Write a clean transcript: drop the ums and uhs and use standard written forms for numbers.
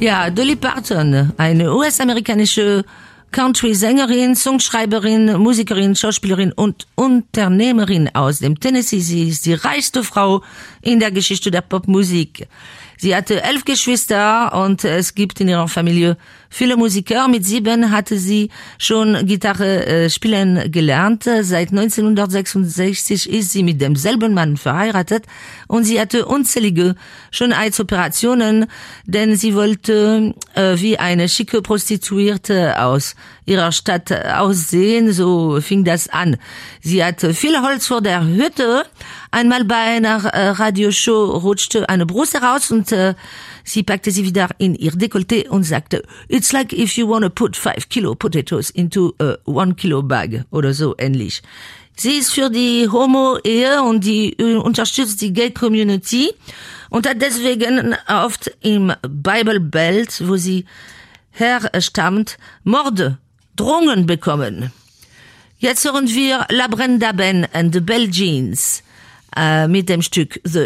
Ja, Dolly Parton, eine US-amerikanische Country-Sängerin, Songschreiberin, Musikerin, Schauspielerin und Unternehmerin aus dem Tennessee. Sie ist die reichste Frau in der Geschichte der Popmusik. Sie hatte 11 Geschwister und es gibt in ihrer Familie viele Musiker. Mit 7 hatte sie schon Gitarre spielen gelernt. Seit 1966 ist sie mit demselben Mann verheiratet und sie hatte unzählige Schönheitsoperationen, denn sie wollte wie eine schicke Prostituierte aus ihrer Stadt aussehen. So fing das an. Sie hatte viel Holz vor der Hütte. Einmal bei einer Radioshow rutschte eine Brust heraus und sie packte sie wieder in ihr Dekolleté und sagte, "It's like if you want to put 5 Kilo potatoes into a 1 Kilo bag" oder so ähnlich. Sie ist für die Homo-Ehe und die unterstützt die Gay-Community und hat deswegen oft im Bible Belt, wo sie herstammt, Morde, Drohungen bekommen. Jetzt hören wir La Brenda Ben and the Bell Jeans mit dem Stück The